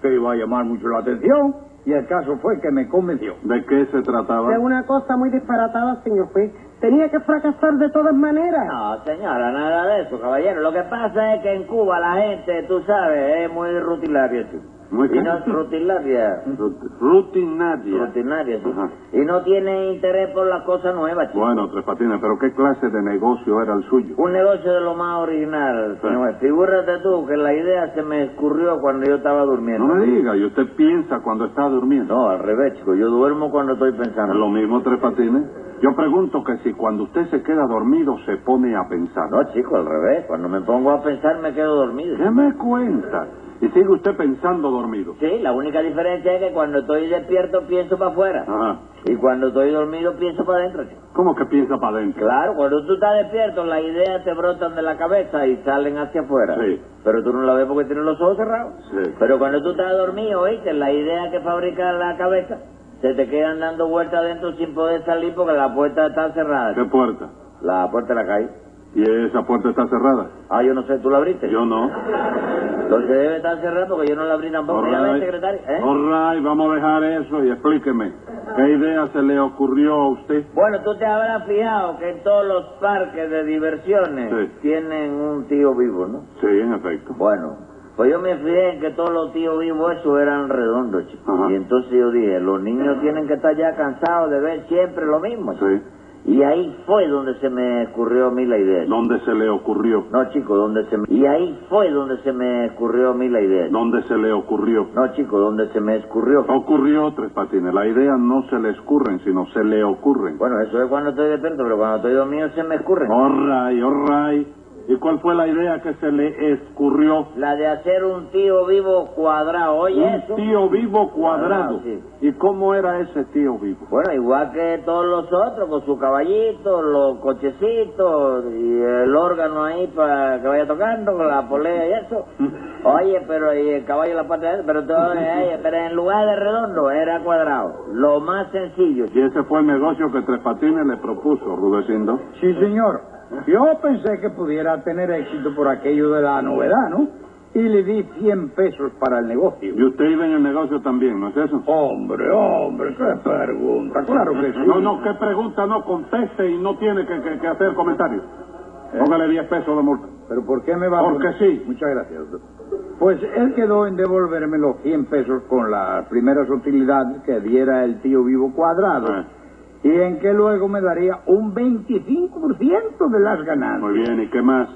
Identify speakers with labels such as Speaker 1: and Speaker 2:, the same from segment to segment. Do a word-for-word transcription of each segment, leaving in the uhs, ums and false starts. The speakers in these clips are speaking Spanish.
Speaker 1: que iba a llamar mucho la atención, y el caso fue que me convenció.
Speaker 2: ¿De qué se trataba?
Speaker 3: De una cosa muy disparatada, señor juez. Tenía que fracasar de todas maneras.
Speaker 4: No, señora, nada de eso, caballero. Lo que pasa es que en Cuba la gente, tú sabes, es muy rutinaria, sí.
Speaker 2: ¿Muy qué?
Speaker 4: Y no, rutinaria.
Speaker 2: Rutinaria.
Speaker 4: Rutinaria, sí.
Speaker 2: Ajá.
Speaker 4: Y no tiene interés por las cosas nuevas, chico.
Speaker 2: Bueno, Tres Patines, ¿pero qué clase de negocio era el suyo?
Speaker 4: Un negocio de lo más original,
Speaker 2: Sí.
Speaker 4: señor. Figúrate tú que la idea se me escurrió cuando yo estaba durmiendo.
Speaker 2: No me diga, ¿y usted piensa cuando está durmiendo?
Speaker 4: No, al revés, chico. Yo duermo cuando estoy pensando.
Speaker 2: ¿Es lo mismo, Tres Patines? Yo pregunto que si cuando usted se queda dormido se pone a pensar.
Speaker 4: No, chico, al revés. Cuando me pongo a pensar me quedo dormido.
Speaker 2: ¿Qué me cuenta? ¿Y sigue usted pensando dormido?
Speaker 4: Sí, la única diferencia es que cuando estoy despierto pienso para afuera.
Speaker 2: Ajá.
Speaker 4: Y cuando estoy dormido pienso para adentro, chico.
Speaker 2: ¿Cómo que piensa para adentro?
Speaker 4: Claro, cuando tú estás despierto las ideas te brotan de la cabeza y salen hacia afuera.
Speaker 2: Sí.
Speaker 4: Pero tú no la ves porque tienes los ojos cerrados.
Speaker 2: Sí.
Speaker 4: Pero cuando tú estás dormido, oíste, las ideas que fabrica la cabeza se te quedan dando vueltas adentro sin poder salir porque la puerta está cerrada.
Speaker 2: ¿Qué puerta?
Speaker 4: La puerta de la calle.
Speaker 2: ¿Y esa puerta está cerrada?
Speaker 4: Ah, yo no sé, ¿tú la abriste?
Speaker 2: Yo no.
Speaker 4: Entonces debe estar cerrada porque yo no la abrí tampoco.
Speaker 2: All
Speaker 4: Ya ves,
Speaker 2: right.
Speaker 4: secretario, ¿eh?
Speaker 2: All right, vamos a dejar eso y explíqueme. ¿Qué idea se le ocurrió a usted?
Speaker 4: Bueno, tú te habrás fijado que en todos los parques de diversiones
Speaker 2: Sí.
Speaker 4: tienen un tío vivo, ¿no?
Speaker 2: Sí, en efecto.
Speaker 4: Bueno, pues yo me fijé en que todos los tíos vivos esos eran redondos, chicos.
Speaker 2: Ajá.
Speaker 4: Y entonces yo dije, los niños tienen que estar ya cansados de ver siempre lo mismo, chico.
Speaker 2: Sí.
Speaker 4: Y ahí fue donde se me ocurrió a mí la idea, chico.
Speaker 2: ¿Dónde se le ocurrió?
Speaker 4: No, chico, donde se me... Y ahí fue donde se me ocurrió a mí la idea, chico.
Speaker 2: ¿Dónde se le ocurrió?
Speaker 4: No, chico, donde se me escurrió.
Speaker 2: Ocurrió, Tres Patines. La idea no se le escurren, sino se le ocurren.
Speaker 4: Bueno, eso es cuando estoy despierto, pero cuando estoy dormido se me escurren.
Speaker 2: All right, all right. ¿Y cuál fue la idea que se le escurrió?
Speaker 4: La de hacer un tío vivo cuadrado, oye eso.
Speaker 2: Un tío vivo cuadrado.
Speaker 4: Cuadrado, sí.
Speaker 2: ¿Y cómo era ese tío vivo?
Speaker 4: Bueno, igual que todos los otros, con su caballito, los cochecitos y el órgano ahí para que vaya tocando, con la polea y eso. Oye, pero y el caballo la parte de él, pero todo, oye, pero en lugar de redondo era cuadrado. Lo más sencillo.
Speaker 2: Y ese fue el negocio que Tres Patines le propuso, Rudecindo.
Speaker 1: Sí, señor. Yo pensé que pudiera tener éxito por aquello de la novedad, ¿no? Y le di cien pesos para el negocio.
Speaker 2: Y usted iba en el negocio también, ¿no es eso?
Speaker 1: Hombre, hombre, qué pregunta. Claro que sí.
Speaker 2: No, no, qué pregunta, no, conteste y no tiene que, que- que hacer comentarios. Póngale diez pesos de multa.
Speaker 1: ¿Pero por qué me va a
Speaker 2: Porque
Speaker 1: poner?
Speaker 2: sí.
Speaker 1: Muchas gracias, doctor. Pues él quedó en devolverme los cien pesos con las primeras utilidades que diera el tío vivo cuadrado.
Speaker 2: Ah.
Speaker 1: Y en que luego me daría un veinticinco por ciento de las ganancias.
Speaker 2: Muy bien, ¿y qué más?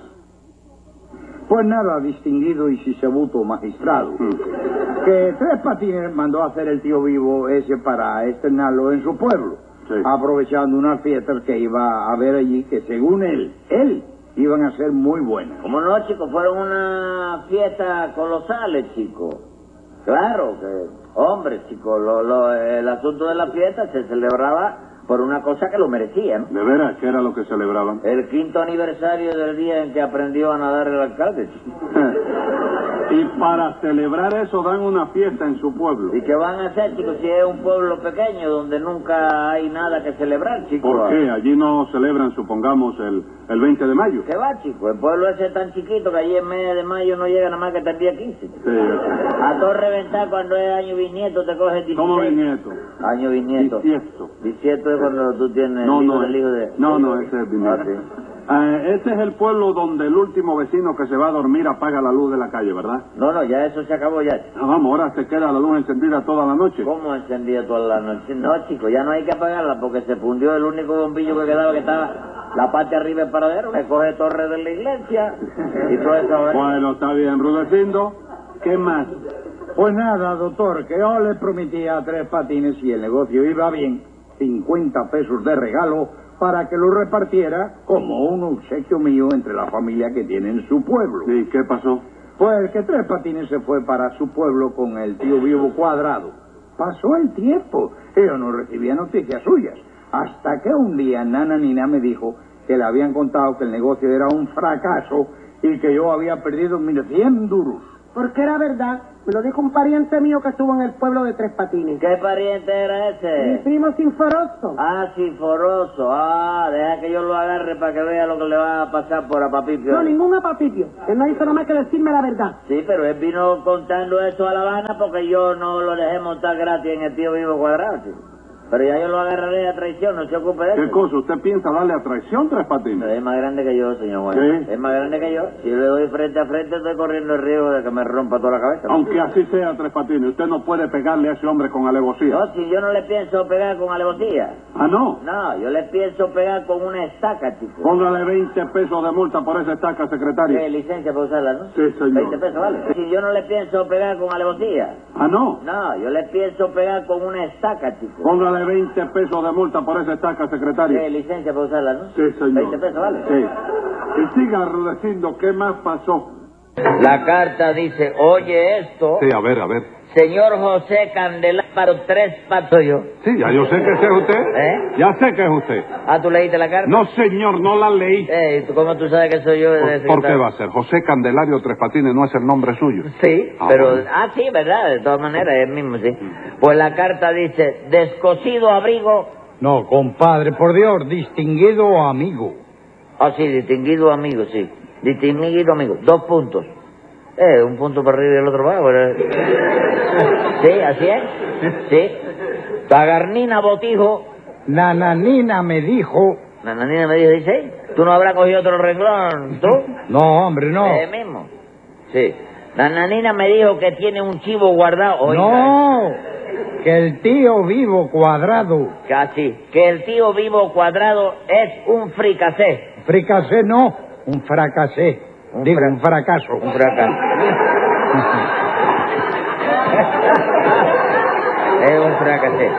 Speaker 1: Pues nada, distinguido y sisebuto magistrado.
Speaker 2: Mm.
Speaker 1: Que Tres Patines mandó a hacer el tío vivo ese para estrenarlo en su pueblo.
Speaker 2: Sí.
Speaker 1: Aprovechando unas fiestas que iba a haber allí, que según él, él, iban a ser muy buenas.
Speaker 4: Como no, chicos, fueron una fiesta colosales, chicos. Claro que, hombre, chicos, lo, lo, el asunto de la fiesta se celebraba por una cosa que lo merecía, ¿no?
Speaker 2: ¿De veras qué era lo que celebraban?
Speaker 4: El quinto aniversario del día en que aprendió a nadar el alcalde, chico.
Speaker 2: Y para celebrar eso dan una fiesta en su pueblo.
Speaker 4: ¿Y qué van a hacer, chicos, si es un pueblo pequeño donde nunca hay nada que celebrar, chicos?
Speaker 2: ¿Por qué? Allí no celebran, supongamos, el, el veinte de mayo.
Speaker 4: ¿Qué va, chicos? El pueblo ese es tan chiquito que allí en mes de mayo no llega nada más que hasta el día quince. Chico.
Speaker 2: Sí, sí.
Speaker 4: A todo reventar cuando es año bisnieto te coges dieciséis.
Speaker 2: ¿Cómo bisnieto?
Speaker 4: Año bisnieto.
Speaker 2: Bisiesto.
Speaker 4: Bisieto es cuando tú tienes
Speaker 2: No,
Speaker 4: el hijo
Speaker 2: no,
Speaker 4: del hijo de...
Speaker 2: no, no, ese es bisnieto.
Speaker 4: Ah, sí.
Speaker 2: Eh, ese es el pueblo donde el último vecino que se va a dormir apaga la luz de la calle, ¿verdad?
Speaker 4: No, no, ya eso se acabó ya.
Speaker 2: Ah, vamos, ahora se queda la luz encendida toda la noche.
Speaker 4: ¿Cómo encendía toda la noche? No, chicos, ya no hay que apagarla porque se fundió el único bombillo que quedaba, que estaba la parte arriba del paradero, que coge torre de la iglesia y todo eso. ¿Verdad?
Speaker 2: Bueno, está bien, Rudecindo. ¿Qué más?
Speaker 1: Pues nada, doctor, que yo le prometía a Tres Patines, si el negocio iba bien, cincuenta pesos de regalo para que lo repartiera como un obsequio mío entre la familia que tiene en su pueblo.
Speaker 2: ¿Y qué pasó?
Speaker 1: Pues que Tres Patines se fue para su pueblo con el tío vivo cuadrado. Pasó el tiempo y yo no recibía noticias suyas. Hasta que un día Nana Nina me dijo que le habían contado que el negocio era un fracaso y que yo había perdido, mire, cien duros.
Speaker 3: Porque era verdad. Me lo dijo un pariente mío que estuvo en el pueblo de Tres Patines.
Speaker 4: ¿Qué pariente era
Speaker 3: Mi
Speaker 4: ese?
Speaker 3: primo Sinforoso.
Speaker 4: Ah, Sinforoso. Ah, deja que yo lo agarre para que vea lo que le va a pasar por a Papipio.
Speaker 3: No, ningún apapipio. Él no hizo nada más que decirme la verdad.
Speaker 4: Sí, pero él vino contando eso a La Habana porque yo no lo dejé montar gratis en el Tío Vivo Cuadrado, chico. Pero ya yo lo agarraré a traición, no se ocupe de eso.
Speaker 2: ¿Qué cosa? ¿Usted piensa darle a traición, Tres Patines?
Speaker 4: Pero es más grande que yo, señor juez.
Speaker 2: ¿Sí?
Speaker 4: Es más grande que yo. Si yo le doy frente a frente, estoy corriendo el riesgo de que me rompa toda la cabeza.
Speaker 2: Aunque así sea, Tres Patines, usted no puede pegarle a ese hombre con alevosía.
Speaker 4: No, si yo no le pienso pegar con alevosía.
Speaker 2: Ah, ¿no?
Speaker 4: No, yo le pienso pegar con una estaca, chico.
Speaker 2: Póngale veinte pesos de multa por esa estaca, secretario.
Speaker 4: ¿Qué licencia para usarla, no?
Speaker 2: Sí, señor.
Speaker 4: veinte pesos, ¿vale? Si yo no le pienso pegar con alevosía.
Speaker 2: Ah, ¿no?
Speaker 4: No, yo le pienso pegar con una estaca, chico.
Speaker 2: Póngale veinte pesos de multa por esa estaca, secretario.
Speaker 4: ¿Qué licencia para usarla, no?
Speaker 2: Sí, señor.
Speaker 4: veinte pesos, ¿vale?
Speaker 2: Sí. Y siga Rudecindo, ¿qué más pasó?
Speaker 4: La carta dice, oye esto,
Speaker 2: Sí, a ver, a ver.
Speaker 4: señor José Candelabro Tres Patos yo.
Speaker 2: Sí, ya yo sé que ese es usted.
Speaker 4: ¿Eh?
Speaker 2: Ya sé que es usted.
Speaker 4: Ah, ¿tú leíste la carta?
Speaker 2: No, señor, no la leí.
Speaker 4: Eh, ¿tú- ¿cómo tú sabes que soy yo? de
Speaker 2: ¿Por,
Speaker 4: ese
Speaker 2: por
Speaker 4: que
Speaker 2: qué
Speaker 4: está-
Speaker 2: va a ser? José Candelario Tres Patines no es el nombre suyo.
Speaker 4: Sí,
Speaker 2: Ah,
Speaker 4: pero...
Speaker 2: bueno.
Speaker 4: Ah, sí, ¿verdad? De todas maneras, es mismo, sí. Pues la carta dice, descosido abrigo...
Speaker 5: No, compadre, por Dios, distinguido amigo.
Speaker 4: Ah, sí, distinguido amigo, sí. Distinguido amigo. Dos puntos. Eh, un punto para arriba y el otro para abajo. ¿verdad? Sí, así es. Sí. Tagarnina Botijo.
Speaker 5: Nananina me dijo...
Speaker 4: Nananina me dijo, dice, ¿tú no habrás cogido otro renglón, tú?
Speaker 5: No, hombre, no.
Speaker 4: Eh, mismo. Sí. Nananina me dijo que tiene un chivo guardado. Oiga,
Speaker 5: No, que el tío vivo cuadrado.
Speaker 4: casi. Que el tío vivo cuadrado es un fricasé.
Speaker 5: Fricasé no, un fracasé.
Speaker 4: Un
Speaker 5: Digo,
Speaker 4: fra-
Speaker 5: un fracaso.
Speaker 4: Un fracaso. Es un fracasé.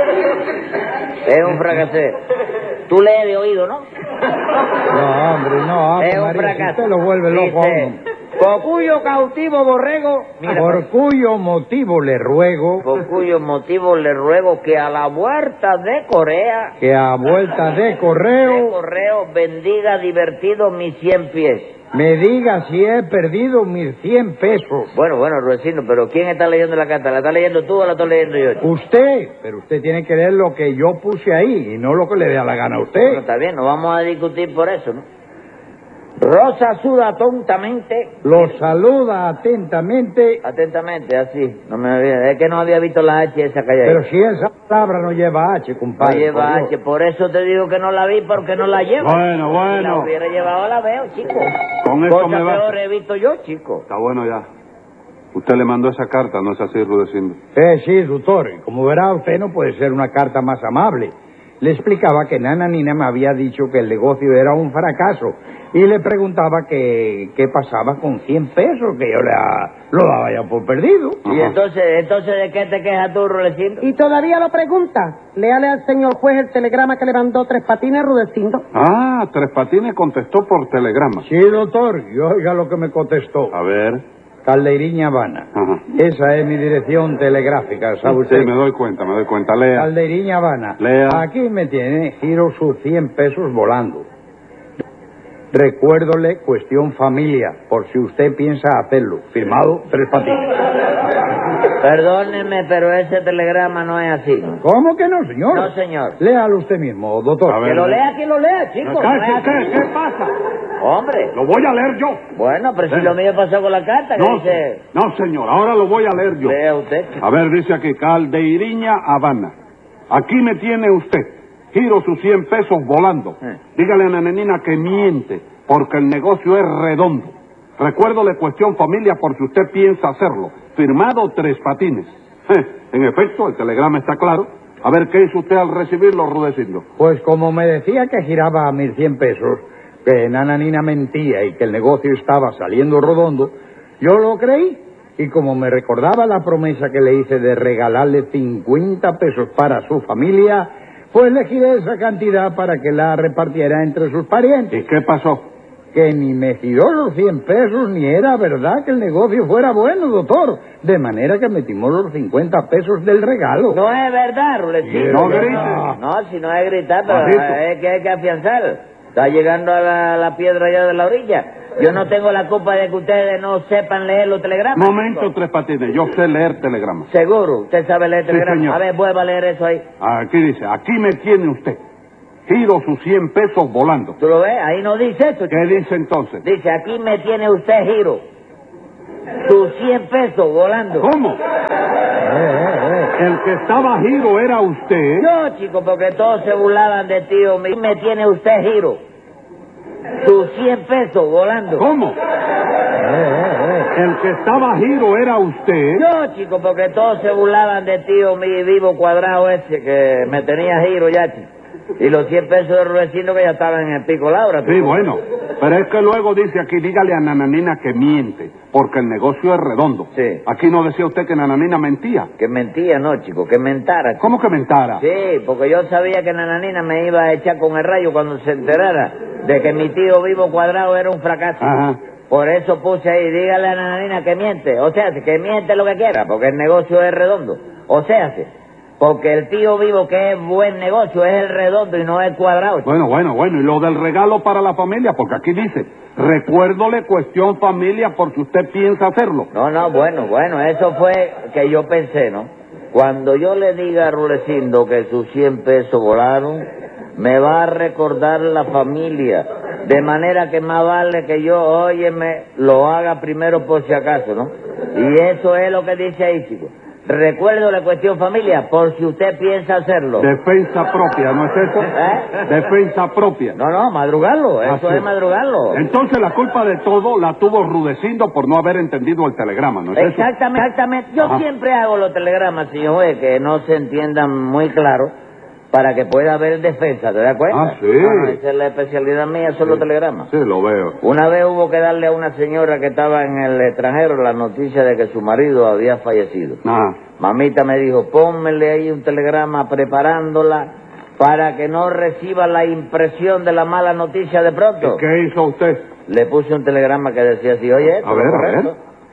Speaker 4: Es un fracasé. Tú lees de oído, ¿no?
Speaker 5: No, hombre, no, Ave
Speaker 4: Es un
Speaker 5: María, si
Speaker 4: fracaso.
Speaker 5: usted lo vuelve loco a
Speaker 4: Dice,
Speaker 5: uno.
Speaker 4: por cuyo cautivo borrego... Mira,
Speaker 5: Por cuyo motivo le ruego
Speaker 4: por cuyo motivo le ruego que a la vuelta de Corea...
Speaker 5: que a vuelta de
Speaker 4: De
Speaker 5: correo
Speaker 4: correo bendiga divertido mis cien pies.
Speaker 5: me diga si he perdido mis cien pesos.
Speaker 4: Bueno, bueno, Ruecino, pero ¿quién está leyendo la carta? ¿La está leyendo tú o la estoy leyendo yo?
Speaker 5: Usted, pero usted tiene que leer lo que yo puse ahí y no lo que le dé a la gana a
Speaker 4: Bueno,
Speaker 5: usted.
Speaker 4: está bien, no vamos a discutir por eso, ¿no? Rosa suda tontamente.
Speaker 5: Lo saluda atentamente,
Speaker 4: Atentamente, así. No me había, es que no había visto la H esa que hay ahí.
Speaker 5: pero si esa palabra no lleva H,
Speaker 4: No
Speaker 5: compadre.
Speaker 4: lleva
Speaker 5: por Dios.
Speaker 4: H, por eso te digo que no la vi, porque no la lleva.
Speaker 2: Bueno,
Speaker 4: Si la
Speaker 2: bueno.
Speaker 4: hubiera llevado, la veo, chico.
Speaker 2: Con esto
Speaker 4: Cosa
Speaker 2: me basta.
Speaker 4: peor he visto yo, chico.
Speaker 2: Está bueno ya. Usted le mandó esa carta, ¿no es así, Rudecindo?
Speaker 5: Eh, sí, doctor, y como verá, usted no puede ser una carta más amable. Le explicaba que Nananina me había dicho que el negocio era un fracaso y le preguntaba que qué pasaba con cien pesos, que yo le a- lo daba ya por perdido.
Speaker 4: Y entonces, entonces, ¿de qué te quejas tú, Rudecindo?
Speaker 3: Y todavía lo pregunta. Léale al señor juez el telegrama que le mandó Tres Patines Rudecindo.
Speaker 2: Ah, Tres Patines contestó por telegrama.
Speaker 5: Sí, doctor, y oiga lo que me contestó.
Speaker 2: A ver.
Speaker 5: Caldeiriña Habana.
Speaker 2: Ajá.
Speaker 5: Esa es mi dirección telegráfica, ¿sabe
Speaker 2: Sí,
Speaker 5: usted?
Speaker 2: me doy cuenta, me doy cuenta. Lea.
Speaker 5: Caldeiriña Habana.
Speaker 2: Lea.
Speaker 5: Aquí me tiene, giro sus cien pesos volando. Recuérdole cuestión familia, por si usted piensa hacerlo. Firmado Tres Patines.
Speaker 4: Perdóneme, pero ese telegrama no es así.
Speaker 5: ¿Cómo que no, señor?
Speaker 4: No, señor.
Speaker 5: Léalo usted mismo, doctor.
Speaker 2: A ver.
Speaker 4: Que lo lea, que lo lea, chico.
Speaker 2: ¿Qué,
Speaker 4: no es
Speaker 2: qué,
Speaker 4: así.
Speaker 2: qué, qué pasa?
Speaker 4: Hombre.
Speaker 2: Lo voy a leer yo.
Speaker 4: Bueno, pero si lo mío pasó con la carta, que
Speaker 2: No,
Speaker 4: dice...
Speaker 2: no, señor, ahora lo voy a leer yo.
Speaker 4: Lea usted.
Speaker 2: A ver, dice aquí, Caldeiriña Habana. Aquí me tiene usted. Giro sus cien pesos volando.
Speaker 4: Eh.
Speaker 2: Dígale a Nananina que miente, porque el negocio es redondo. Recuérdole cuestión familia por si usted piensa hacerlo. Firmado Tres Patines. Eh, en efecto, el telegrama está claro. A ver, ¿qué hizo usted al recibirlo, Rudecindo?
Speaker 5: Pues como me decía que giraba a mis cien pesos, que Nananina mentía y que el negocio estaba saliendo redondo, yo lo creí. Y como me recordaba la promesa que le hice de regalarle cincuenta pesos para su familia, pues le giré esa cantidad para que la repartiera entre sus parientes.
Speaker 2: ¿Y qué pasó?
Speaker 5: Que ni me giró los cien pesos, ni era verdad que el negocio fuera bueno, doctor. De manera que metimos los cincuenta pesos del regalo.
Speaker 4: No es verdad, Rudecindo.
Speaker 2: No grites.
Speaker 4: No, si no es gritar, pero
Speaker 2: Bajito.
Speaker 4: es que hay que afianzar. Está llegando a la, la piedra allá de la orilla. Yo no tengo la culpa de que ustedes no sepan leer los telegramas.
Speaker 2: Momento, Tres Patines, yo sé leer telegramas.
Speaker 4: ¿Seguro? ¿Usted sabe leer
Speaker 2: Sí,
Speaker 4: telegramas?
Speaker 2: señor.
Speaker 4: A ver, vuelva a leer eso ahí.
Speaker 2: Aquí dice, aquí me tiene usted. Giro sus cien pesos volando.
Speaker 4: ¿Tú lo ves? Ahí no dice eso.
Speaker 2: ¿Qué dice entonces?
Speaker 4: Dice, aquí me tiene usted, Giro. Sus cien pesos volando.
Speaker 2: ¿Cómo? El que estaba Giro era usted.
Speaker 4: No, chico, porque todos se burlaban de ti. O me, me tiene usted, Giro. Sus cien pesos volando.
Speaker 2: ¿Cómo? El que estaba Giro era usted.
Speaker 4: No, chico, porque todos se burlaban de ti, o mi vivo cuadrado ese, que me tenía Giro ya, chico. Y los cien pesos de Rudecindo que ya estaban en el pico Laura.
Speaker 2: Sí, bueno, pero es que luego dice aquí, dígale a Nananina que miente, porque el negocio es redondo.
Speaker 4: Sí.
Speaker 2: Aquí no decía usted que Nananina mentía.
Speaker 4: Que mentía, no, chico, que mentara. Chico.
Speaker 2: ¿Cómo que mentara?
Speaker 4: Sí, porque yo sabía que Nananina me iba a echar con el rayo cuando se enterara de que mi tío vivo cuadrado era un fracaso.
Speaker 2: Ajá.
Speaker 4: Por eso puse ahí, dígale a Nananina que miente. O sea, que miente lo que quiera, porque el negocio es redondo. O sea, porque el tío vivo que es buen negocio es el redondo y no el cuadrado.
Speaker 2: Bueno, bueno, bueno, y lo del regalo para la familia, porque aquí dice, recuérdole cuestión familia por si usted piensa hacerlo.
Speaker 4: No, no, bueno, bueno, eso fue que yo pensé, ¿no? Cuando yo le diga a Rulecindo que sus cien pesos volaron, me va a recordar la familia, de manera que más vale que yo, óyeme, lo haga primero por si acaso, ¿no? Y eso es lo que dice ahí, chicos. Recuerdo la cuestión familia, por si usted piensa hacerlo.
Speaker 2: Defensa propia, ¿no es eso?
Speaker 4: ¿Eh?
Speaker 2: Defensa propia.
Speaker 4: No, no, madrugarlo, eso
Speaker 2: Así
Speaker 4: es madrugarlo.
Speaker 2: Entonces la culpa de todo la tuvo Rudecindo por no haber entendido el telegrama, ¿no es eso?
Speaker 4: Exactamente, exactamente. Yo
Speaker 2: Ajá.
Speaker 4: siempre hago los telegramas, señor juez, que no se entiendan muy claro, para que pueda haber defensa, ¿te das cuenta?
Speaker 2: Ah, sí.
Speaker 4: Ah, esa es la especialidad mía, son los telegramas.
Speaker 2: Sí, lo veo.
Speaker 4: Una vez hubo que darle a una señora que estaba en el extranjero la noticia de que su marido había fallecido.
Speaker 2: Ah.
Speaker 4: Mamita me dijo, pónmele ahí un telegrama preparándola para que no reciba la impresión de la mala noticia de pronto.
Speaker 2: ¿Y qué hizo usted?
Speaker 4: Le puse un telegrama que decía así, oye,
Speaker 2: A ver, a
Speaker 4: correcto.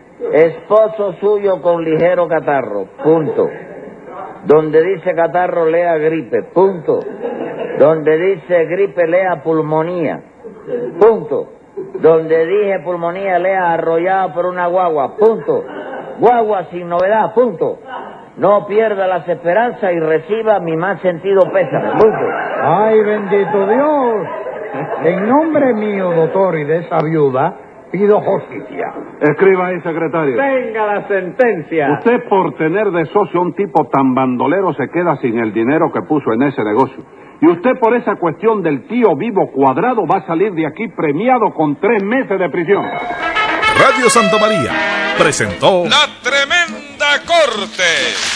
Speaker 4: Esposo suyo con ligero catarro, punto. Donde dice catarro, lea gripe, punto. Donde dice gripe, lea pulmonía, punto. Donde dije pulmonía, lea arrollado por una guagua, punto. Guagua sin novedad, punto. No pierda las esperanzas y reciba mi más sentido pésame, punto.
Speaker 5: ¡Ay, bendito Dios! En nombre mío, doctor, y de esa viuda, pido justicia.
Speaker 2: Escriba ahí, secretario.
Speaker 5: ¡Venga la sentencia!
Speaker 2: Usted por tener de socio a un tipo tan bandolero se queda sin el dinero que puso en ese negocio. Y usted por esa cuestión del tío vivo cuadrado va a salir de aquí premiado con tres meses de prisión.
Speaker 6: Radio Santa María presentó
Speaker 7: La Tremenda Corte.